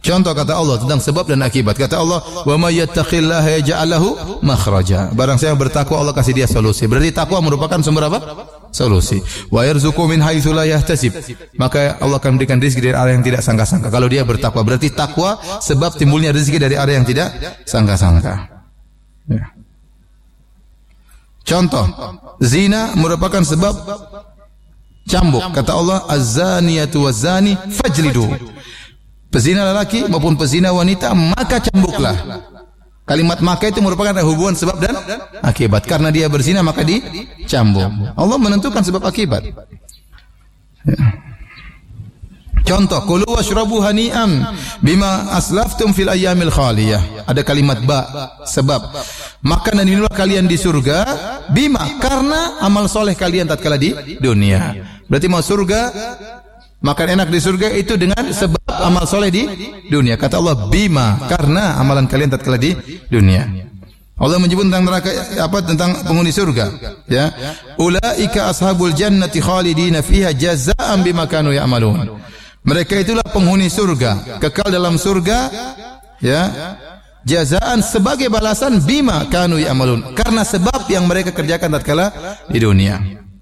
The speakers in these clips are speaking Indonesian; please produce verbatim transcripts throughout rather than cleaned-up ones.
Contoh kata Allah tentang sebab dan akibat. Kata Allah, "Wa may yattaqillaha yaj'al lahu makhraja." Barang siapa bertakwa Allah kasih dia solusi. Berarti takwa merupakan sumber apa? Solusi. Wa yarzuqu min haitsu la yahtasib. Maka Allah akan berikan rezeki dari arah yang tidak sangka-sangka. Kalau dia bertakwa, berarti takwa sebab timbulnya rezeki dari arah yang tidak sangka-sangka. Ya. Contoh, zina merupakan sebab cambuk. Kata Allah, "Az-zaniyatu waz-zani fajlidu." Pezina lelaki maupun pezina wanita maka cambuklah. Kalimat maka itu merupakan hubungan sebab dan akibat. Karena dia berzina maka dicambuk. Allah menentukan sebab akibat. Ya. Contoh, kulu washrabu hani'an bima aslaftum fil ayyamil khaliyah. Ada kalimat ba, sebab. Makan dan minumlah kalian di surga bima, karena amal soleh kalian tatkala di dunia. Berarti mau surga, makan enak di surga itu dengan sebab amal soleh di dunia. Kata Allah, bima, karena amalan kalian tatkala di dunia. Allah menyebut tentang neraka apa tentang penghuni surga, ya. Ulaika ashabul jannati khalidina fiha jazaa'an bima kanu ya'malun. Mereka itulah penghuni surga, kekal dalam surga, ya. Jazaan sebagai balasan bima kanu ya'malun, karena sebab yang mereka kerjakan tatkala di dunia.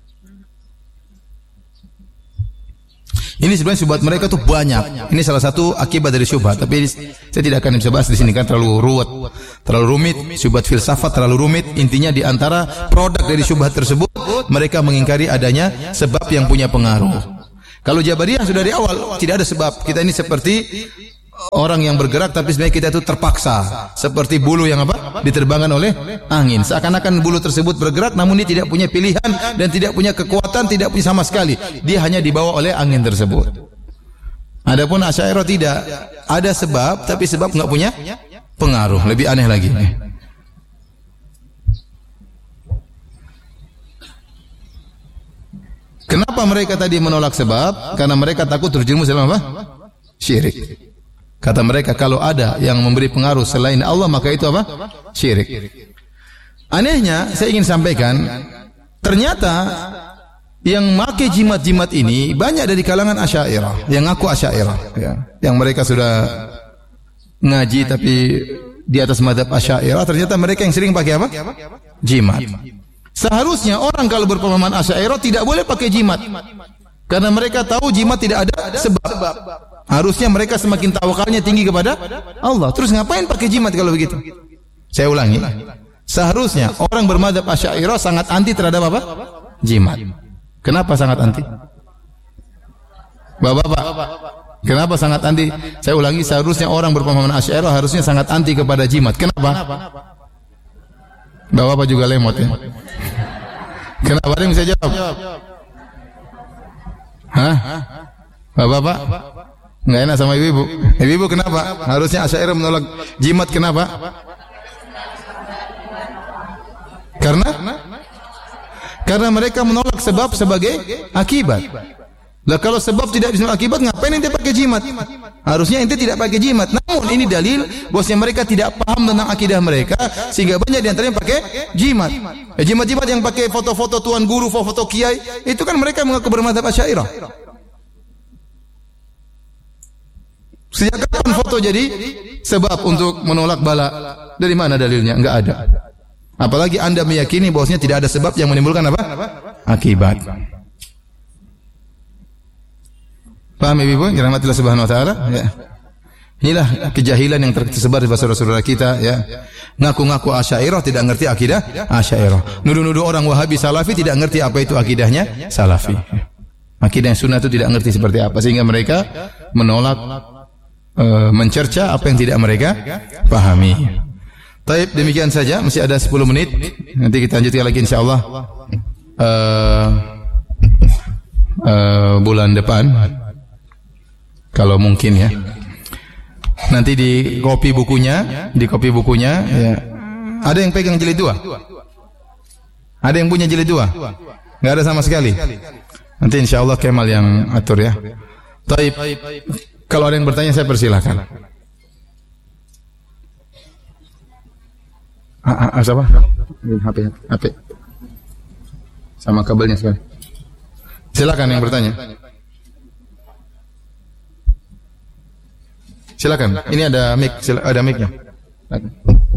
Ini sebenarnya syubhat mereka tuh banyak. Ini salah satu akibat dari syubhat, tapi saya tidak akan bisa bahas di sini kan terlalu ruwet, terlalu rumit. Syubhat filsafat terlalu rumit. Intinya di antara produk dari syubhat tersebut, mereka mengingkari adanya sebab yang punya pengaruh. Kalau Jabariyah sudah dari awal tidak ada sebab. Kita ini seperti orang yang bergerak tapi sebenarnya kita itu terpaksa, seperti bulu yang apa? Diterbangkan oleh angin. Seakan-akan bulu tersebut bergerak namun dia tidak punya pilihan dan tidak punya kekuatan, tidak punya sama sekali. Dia hanya dibawa oleh angin tersebut. Adapun Asy'ariyah tidak, ada sebab tapi sebab enggak punya pengaruh. Lebih aneh lagi. Kenapa mereka tadi menolak sebab? Karena mereka takut terjerumus dalam apa? Syirik. Kata mereka, kalau ada yang memberi pengaruh selain Allah, maka itu apa? Syirik. Anehnya, saya ingin sampaikan, ternyata yang make jimat-jimat ini banyak dari kalangan Asy'ariyah, yang ngaku Asy'ariyah, ya. Yang mereka sudah ngaji tapi di atas mazhab Asy'ariyah, ternyata mereka yang sering pakai apa? Jimat. Seharusnya orang kalau berpemahaman Asy'ariyah tidak boleh pakai jimat, karena mereka tahu jimat tidak ada sebab. Harusnya mereka semakin tawakalnya tinggi kepada Allah. Terus ngapain pakai jimat kalau begitu? Saya ulangi. Seharusnya orang bermadzhab Asy'ariyah sangat anti terhadap apa? Jimat. Kenapa sangat anti? Bapak-bapak, kenapa sangat anti? Saya ulangi, seharusnya orang berpemahaman Asy'ariyah harusnya sangat anti kepada jimat. Kenapa? Bapak-bapak juga lemot ya. Kenapa? Ada yang bisa jawab? Hah? Bapak-bapak? Enggak enak sama ibu-ibu. Ibu-ibu kenapa? Harusnya Asy'ariyah menolak jimat, kenapa? Karena karena mereka menolak sebab sebagai akibat. Lah kalau sebab tidak bisa akibat, ngapain ente pakai jimat? Harusnya ente tidak pakai jimat. Namun ini dalil bahwasanya mereka tidak paham tentang akidah mereka, sehingga banyak di antaranya pakai jimat. Ya, jimat-jimat yang pakai foto-foto tuan guru, foto-foto kiai, itu kan mereka mengaku bermadzhab Asy'ariyah. Sejak kapan foto jadi sebab untuk menolak bala? Dari mana dalilnya? Enggak ada. Apalagi Anda meyakini bahwasanya tidak ada sebab yang menimbulkan apa? Akibat. Paham Ibu? Dirahmatillah Subhanahu wa taala, ya. Inilah kejahilan yang tersebar di saudara-saudara kita, ya. Ngaku-ngaku Asy'ariyah tidak ngerti akidah Asy'ariyah. Nuduh-nuduh orang Wahabi Salafi tidak ngerti apa itu akidahnya Salafi. Akidah Sunnah itu tidak ngerti seperti apa, sehingga mereka menolak, Uh, mencerca apa yang tidak mereka pahami. Taib, demikian saja, masih ada sepuluh menit. Nanti kita lanjutkan lagi insyaallah uh, uh, bulan depan kalau mungkin ya. Nanti di kopi bukunya, di kopi bukunya ya. Ada yang pegang jilid dua? Ada yang punya jilid dua? Enggak ada sama sekali. Nanti insyaallah Kemal yang atur ya. Taib. Kalau ada yang bertanya saya persilahkan. Ah, ah, siapa? H P, H P. Sama kabelnya sekali. Silakan yang bertanya. Silakan. Ini ada mic, ada mic-nya.